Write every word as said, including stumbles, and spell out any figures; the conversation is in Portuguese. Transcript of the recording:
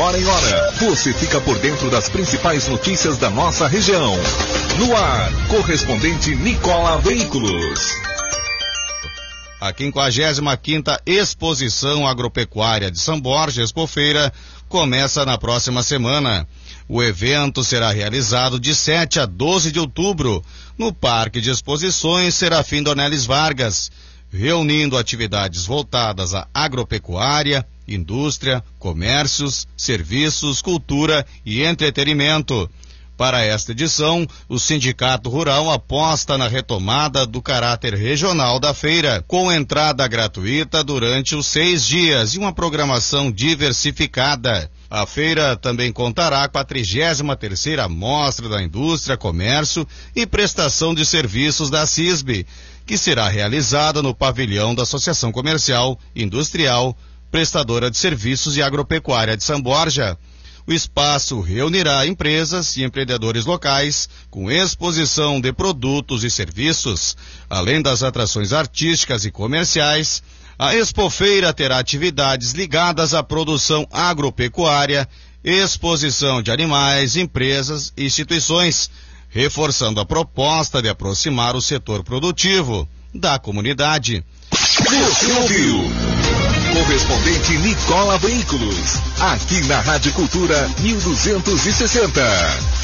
hora em hora, você fica por dentro das principais notícias da nossa região. No ar, correspondente Nicola Veículos. A quinquagésima quinta Exposição Agropecuária de São Borja, Expofeira, começa na próxima semana. O evento será realizado de sete a doze de outubro, no Parque de Exposições Serafim Dornelles Vargas, reunindo atividades voltadas à agropecuária, indústria, comércios, serviços, cultura e entretenimento. Para esta edição, o Sindicato Rural aposta na retomada do caráter regional da feira, com entrada gratuita durante os seis dias e uma programação diversificada. A feira também contará com a trigésima terceira Mostra da Indústria, Comércio e Prestação de Serviços da CISB, que será realizada no pavilhão da Associação Comercial, Industrial, Prestadora de Serviços e Agropecuária de São Borja. O espaço reunirá empresas e empreendedores locais com exposição de produtos e serviços. Além das atrações artísticas e comerciais, a Expofeira terá atividades ligadas à produção agropecuária, exposição de animais, empresas e instituições, reforçando a proposta de aproximar o setor produtivo da comunidade. Você ouviu? Correspondente Nicola Veículos, aqui na Rádio Cultura mil duzentos e sessenta.